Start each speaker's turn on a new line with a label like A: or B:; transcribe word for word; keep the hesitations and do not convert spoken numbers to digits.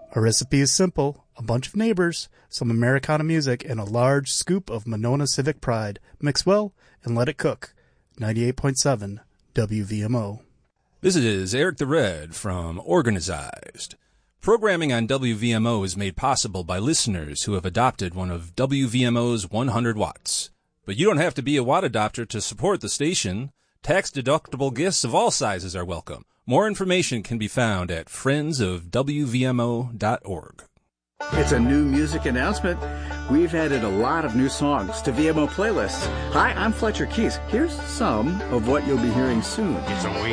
A: Our recipe is simple. A bunch of neighbors, some Americana music, and a large scoop of Monona Civic Pride. Mix well and let it cook. ninety-eight point seven W V M O.
B: This is Eric the Red from Organized. Programming on W V M O is made possible by listeners who have adopted one of W V M O's one hundred watts. But you don't have to be a watt adopter to support the station. Tax-deductible gifts of all sizes are welcome. More information can be found at friends of W V M O dot org.
C: It's a new music announcement. We've added a lot of new songs to V M O playlists. Hi, I'm Fletcher Keys. Here's some of what you'll be hearing soon.
D: It's a